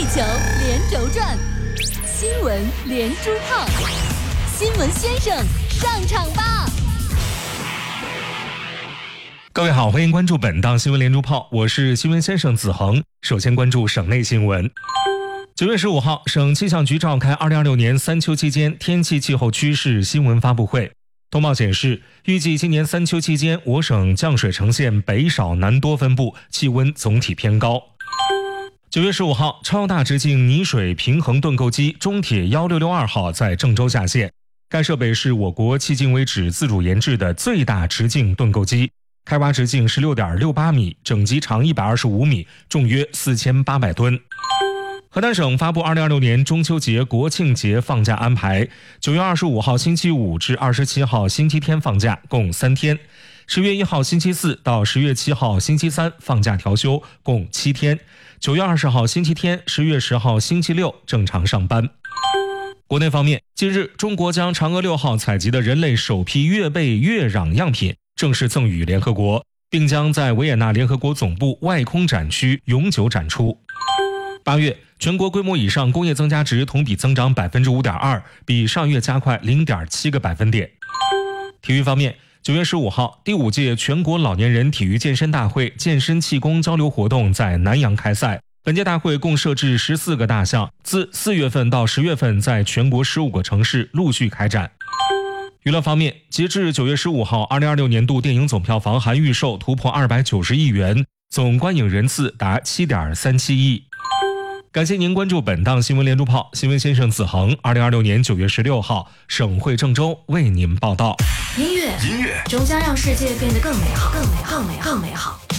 球连轴转，新闻连珠炮，新闻先生上场吧！ 各位好，欢迎关注本档新闻连珠炮，我是新闻先生子恒。首先关注省内新闻。9月15号，省气象局召开2026年三秋期间天气气候趋势新闻发布会。通报显示，预计今年三秋期间，我省降水呈现北少南多分布，气温总体偏高。9月15号，超大直径泥水平衡盾构机中铁1662号在郑州下线。该设备是我国迄今为止自主研制的最大直径盾构机，开挖直径16.68米，整机长125米，重约4800吨。河南省发布2026年中秋节、国庆节放假安排，9月25号星期五至27号星期天放假，共3天；10月1号星期四到10月7号星期三放假调休，共7天；9月20号星期天、10月10号星期六正常上班。国内方面，近日中国将嫦娥6号采集的人类首批月背月壤样品正式赠予联合国，并将在维也纳联合国总部外空展区永久展出。8月，全国规模以上工业增加值同比增长 5.2%， 比上月加快 0.7个百分点。体育方面，9月15号，第5届全国老年人体育健身大会健身气功交流活动在南阳开赛。本届大会共设置14个大项，自4月份到10月份在全国15个城市陆续开展。娱乐方面，截至9月15号，2026年度电影总票房含预售突破290亿元，总观影人次达 7.37 亿。感谢您关注本档新闻连珠炮，新闻先生子恒，2026年9月16号，省会郑州为您报道。 音乐终将让世界变得更美好，更美好，更美好，更美好。